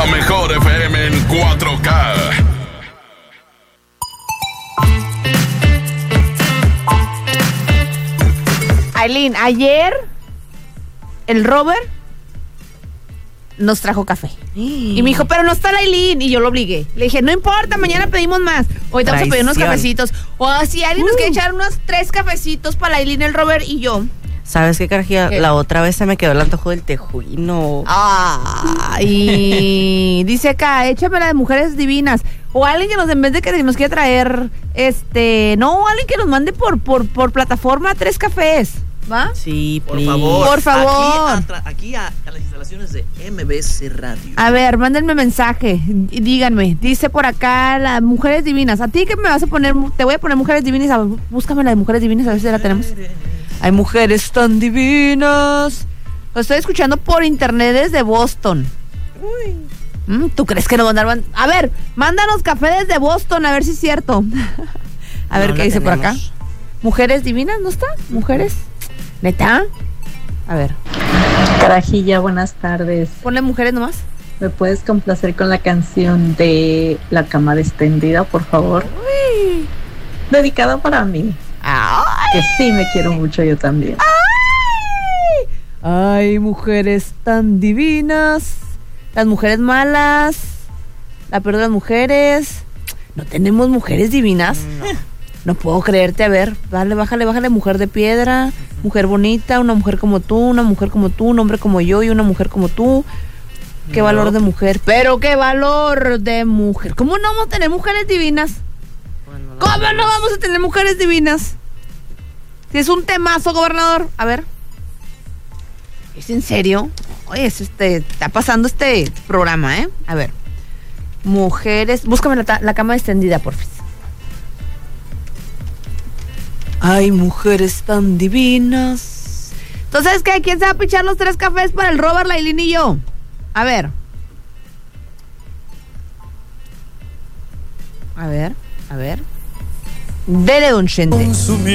mejor FM en 4K. Aileen, ayer el Robert nos trajo café. Y me dijo, pero no está la Aileen. Y yo lo obligué. Le dije, no importa, mañana pedimos más. Hoy vamos a pedir unos cafecitos. O si alguien nos quiere echar unos 3 cafecitos para la Aileen, el Robert y yo. ¿Sabes qué, carajilla? La otra vez se me quedó el antojo del tejuino. Y dice acá, échame la de Mujeres Divinas. O alguien que nos, en vez de que nos quiera traer, alguien que nos mande por plataforma 3 cafés. ¿Va? Sí, por favor. Por favor. Aquí a las instalaciones de MBC Radio. A ver, mándenme mensaje y díganme. Dice por acá las Mujeres Divinas. ¿A ti qué me vas a poner? Te voy a poner Mujeres Divinas. Búscame la de Mujeres Divinas, a ver si la tenemos. Hay mujeres tan divinas. Lo estoy escuchando por internet desde Boston. ¿Tú crees que nos mandaron? A ver, mándanos café desde Boston, a ver si es cierto. A ver qué dice por acá. Mujeres Divinas, ¿no está? Mujeres. ¿Neta? A ver. Carajilla, buenas tardes. Ponle Mujeres nomás. ¿Me puedes complacer con la canción de La Cama Extendida, por favor? Uy. Dedicada para mí. Ay. Que sí me quiero mucho yo también. Ay, mujeres tan divinas. Las mujeres malas. La peor de las mujeres. ¿No tenemos mujeres divinas? No puedo creerte. A ver, dale, bájale. Mujer de piedra, mujer bonita, una mujer como tú, un hombre como yo y una mujer como tú. Qué valor de mujer. Pero qué valor de mujer. ¿Cómo no vamos a tener mujeres divinas? ¿Cómo no vamos a tener mujeres divinas? Si es un temazo, gobernador. A ver. ¿Es en serio? Oye, está pasando este programa, ¿eh? A ver. Mujeres. Búscame la cama extendida, porfis. Ay, mujeres tan divinas. Entonces, ¿qué? ¿Quién se va a pichar los 3 cafés para el Robert, la Aileen y yo? A ver. A ver. Dele, don Chente.